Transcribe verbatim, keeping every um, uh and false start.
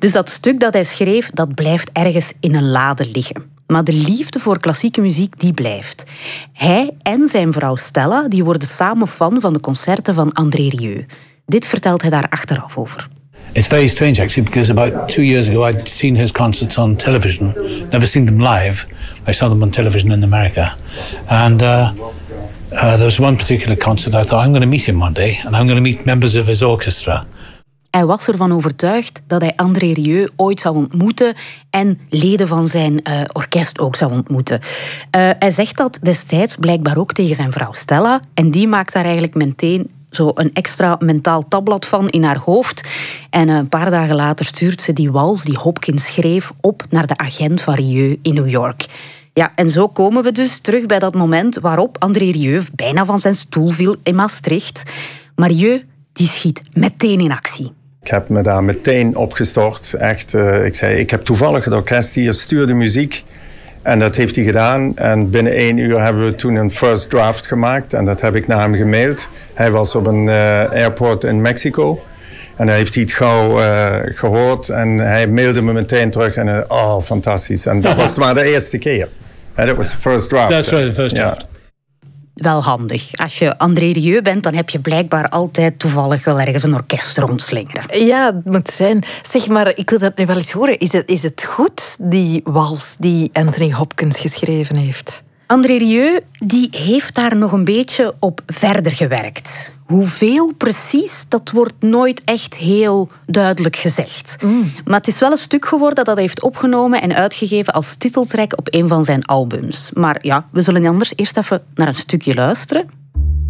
Dus dat stuk dat hij schreef, dat blijft ergens in een lade liggen. Maar de liefde voor klassieke muziek, die blijft. Hij en zijn vrouw Stella die worden samen fan van de concerten van André Rieu. Dit vertelt hij daar achteraf over. It's very strange actually, because about two years ago I'd seen his concerts on television. Never seen them live. I saw them on television in America. And uh, uh, there was one particular concert I thought, I'm going to meet him one day. And I'm going to meet members of his orchestra. Hij was ervan overtuigd dat hij André Rieu ooit zou ontmoeten en leden van zijn uh, orkest ook zou ontmoeten. Uh, hij zegt dat destijds blijkbaar ook tegen zijn vrouw Stella. En die maakt daar eigenlijk meteen zo een extra mentaal tabblad van in haar hoofd. En een paar dagen later stuurt ze die wals die Hopkins schreef op naar de agent van Rieu in New York. Ja, en zo komen we dus terug bij dat moment waarop André Rieu bijna van zijn stoel viel in Maastricht. Maar Rieu, die schiet meteen in actie. Ik heb me daar meteen opgestort. Echt, uh, ik zei, ik heb toevallig het orkest hier, stuur de muziek. En dat heeft hij gedaan. En binnen één uur hebben we toen een first draft gemaakt. En dat heb ik naar hem gemaild. Hij was op een uh, airport in Mexico. En hij heeft hij het gauw uh, gehoord. En hij mailde me meteen terug. En uh, oh, fantastisch. En dat was maar de eerste keer. Dat was de first draft. That's right, the first draft. Ja. Wel handig. Als je André Rieu bent, dan heb je blijkbaar altijd toevallig wel ergens een orkest rondslingeren. Ja, het moet zijn. Zeg maar, ik wil dat nu wel eens horen. Is het, is het goed, die wals die Anthony Hopkins geschreven heeft? André Rieu die heeft daar nog een beetje op verder gewerkt. Hoeveel precies, dat wordt nooit echt heel duidelijk gezegd. Mm. Maar het is wel een stuk geworden dat hij heeft opgenomen en uitgegeven als titeltrack op een van zijn albums. Maar ja, we zullen anders eerst even naar een stukje luisteren.